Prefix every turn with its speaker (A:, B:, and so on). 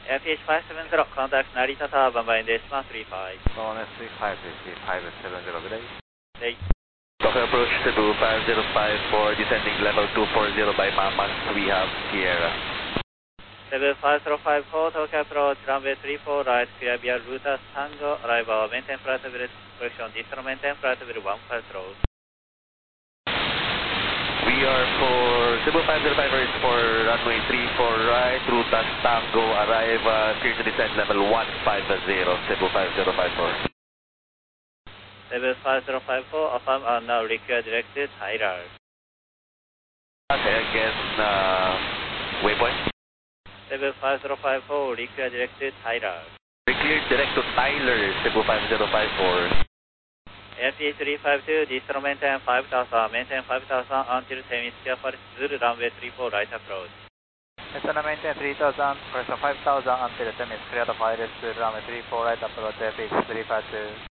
A: FH 570, contact Narita Tower, Bambain Desma 35.
B: Bonus 35, 570, good day.
A: Hey.
C: Tokyo approach Cebu 5054, descending level 240 by Mamas, we have Sierra.
A: Cebu 5054, Tokyo approach, runway 34 right, clear via Ruta Tango, arrival, maintain flight level correction, distance maintain flight level 1 control.
C: We are for Cebu 505 is for runway 34 right, Ruta Tango, arrival, clear to descend level 150, Cebu 5054.
A: Cebu 5054, affirm on now require directed Tyler.
C: Okay, again, waypoint.
A: Cebu 5054, require directed Tyler.
C: Clear direct to Tyler, Cebu 5054.
A: FE 352, distance maintain 5000, maintain 5000 until hemisphere for Zulu runway 34 right approach.
B: Distance maintain 3000, correction 5000 until the is clear to pilot to runway 34 right approach FX 352.